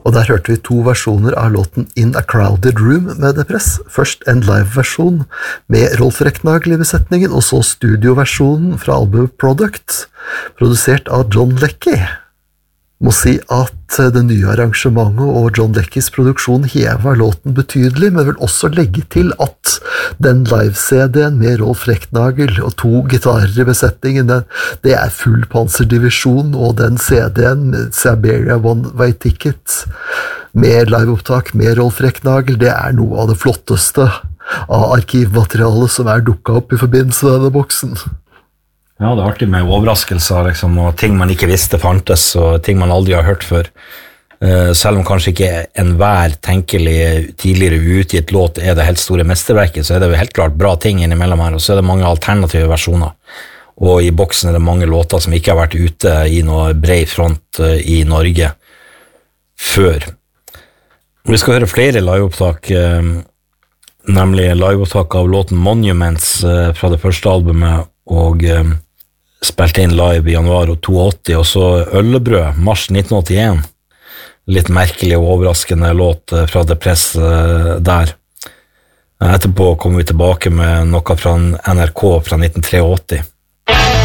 Og der hørte vi 2 versjoner av låten In a Crowded Room med The Press. Først en live-versjon med Rolf Reknagel i besetningen, og så studioversjonen fra albumet Product, produsert av John Leckie. Må si at det nye arrangementet og John Leckies produksjon hever låten betydelig, men vil også legge til at den live-CD-en med Rolf Reknagel og 2 gitarer i besetningen, det er full panserdivisjon, og den CD-en, Siberia One Way Ticket, med liveopptak med Rolf Reknagel, det er noe av det flotteste av arkivmaterialet som er dukket opp i forbindelse med denne boksen. Ja, det er artig med overraskelser, liksom, og ting man ikke visste fantes, og ting man aldri har hørt før. Selv om kanskje ikke enhver tenkelig tidligere utgitt låt er det helt store mesterverket, så er det jo helt klart bra ting innimellom her, og så er det mange alternative versjoner. Og i boksen er det mange låter som ikke har vært ute i noe bred front i Norge før. Vi skal høre flere liveopptak, nemlig liveopptak av låten Monuments fra det første albumet, og spilte inn live i januar 82, og så Øllebrød, mars 1981. Litt merkelig og overraskende låt fra The Press der. Etterpå kommer vi tilbake med noe fra NRK fra 1983.